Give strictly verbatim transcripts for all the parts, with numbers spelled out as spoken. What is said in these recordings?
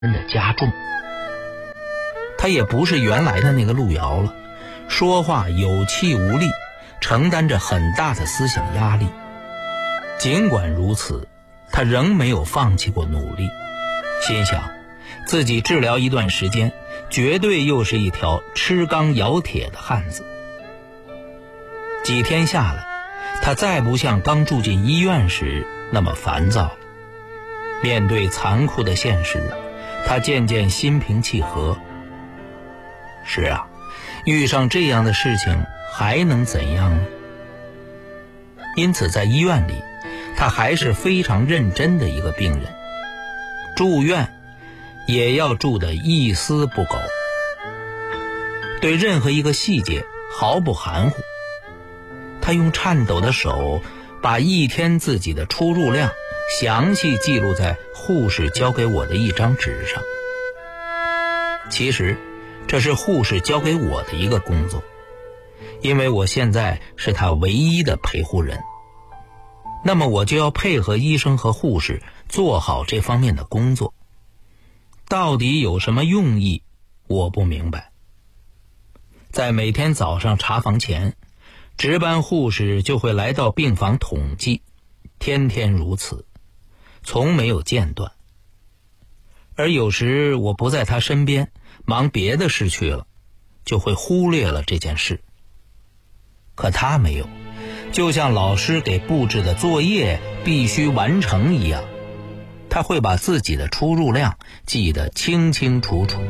的加重。他也不是原来的那个路遥了，说话有气无力，承担着很大的思想压力。尽管如此，他仍没有放弃过努力，心想自己治疗一段时间，绝对又是一条吃钢咬铁的汉子。几天下来，他再不像刚住进医院时那么烦躁了。面对残酷的现实，他渐渐心平气和。是啊，遇上这样的事情还能怎样呢？因此在医院里，他还是非常认真的一个病人，住院也要住得一丝不苟，对任何一个细节毫不含糊。他用颤抖的手把一天自己的出入量详细记录在护士交给我的一张纸上。其实这是护士交给我的一个工作，因为我现在是他唯一的陪护人，那么我就要配合医生和护士做好这方面的工作。到底有什么用意，我不明白。在每天早上查房前，值班护士就会来到病房统计，天天如此，从没有间断。而有时我不在他身边，忙别的事去了，就会忽略了这件事。可他没有，就像老师给布置的作业必须完成一样，他会把自己的出入量记得清清楚楚。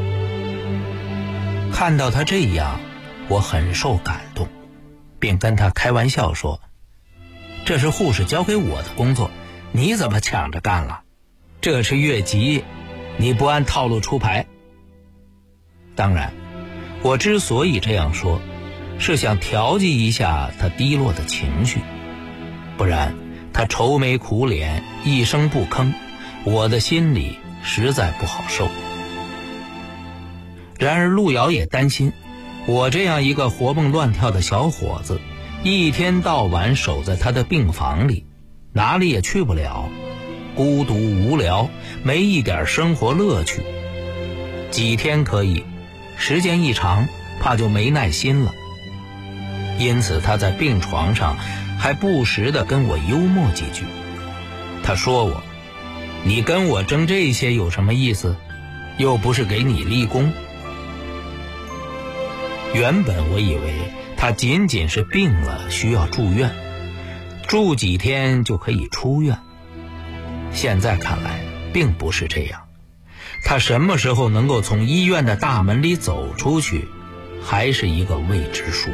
看到他这样，我很受感动，便跟他开玩笑说，这是护士交给我的工作，你怎么抢着干了？这是越级，你不按套路出牌。当然，我之所以这样说，是想调剂一下他低落的情绪，不然他愁眉苦脸一声不吭，我的心里实在不好受。然而路遥也担心，我这样一个活蹦乱跳的小伙子，一天到晚守在他的病房里，哪里也去不了，孤独无聊，没一点生活乐趣。几天可以，时间一长，怕就没耐心了。因此他在病床上还不时地跟我幽默几句。他说我，你跟我争这些有什么意思？又不是给你立功。原本我以为他仅仅是病了，需要住院，住几天就可以出院。现在看来并不是这样，他什么时候能够从医院的大门里走出去，还是一个未知数。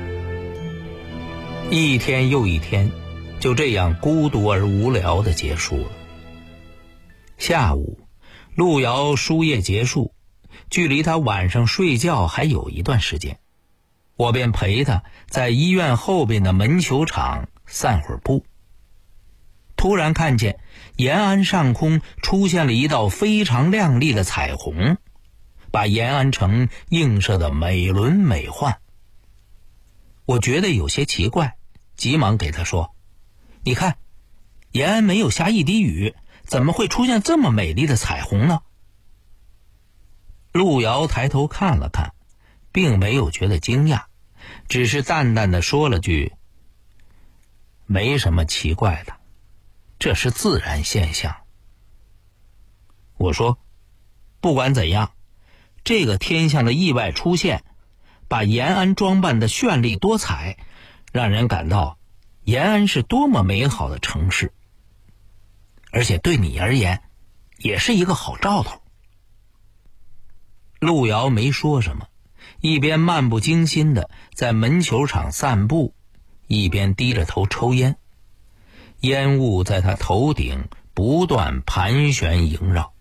一天又一天，就这样孤独而无聊地结束了。下午，路遥输液结束，距离他晚上睡觉还有一段时间，我便陪他在医院后边的门球场散会儿步。突然看见延安上空出现了一道非常亮丽的彩虹，把延安城映射得美轮美奂。我觉得有些奇怪，急忙给他说，你看，延安没有下一滴雨，怎么会出现这么美丽的彩虹呢？路遥抬头看了看，并没有觉得惊讶，只是淡淡的说了句，没什么奇怪的，这是自然现象。我说，不管怎样，这个天象的意外出现，把延安装扮的绚丽多彩，让人感到延安是多么美好的城市，而且对你而言也是一个好兆头。路遥没说什么，一边漫不经心地在门球场散步，一边低着头抽烟，烟雾在他头顶不断盘旋萦绕。